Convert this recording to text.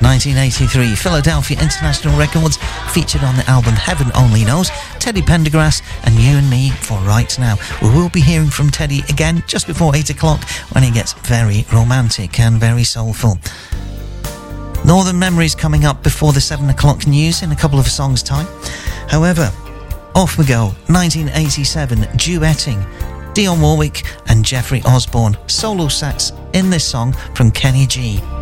1983, Philadelphia International Records, featured on the album Heaven Only Knows, Teddy Pendergrass and You and Me for Right Now. We will be hearing from Teddy again just before 8 o'clock when he gets very romantic and very soulful. Northern Memories coming up before the 7 o'clock news in a couple of songs' time. However, off we go. 1987, duetting Dionne Warwick and Jeffrey Osborne. Solo sax in this song from Kenny G.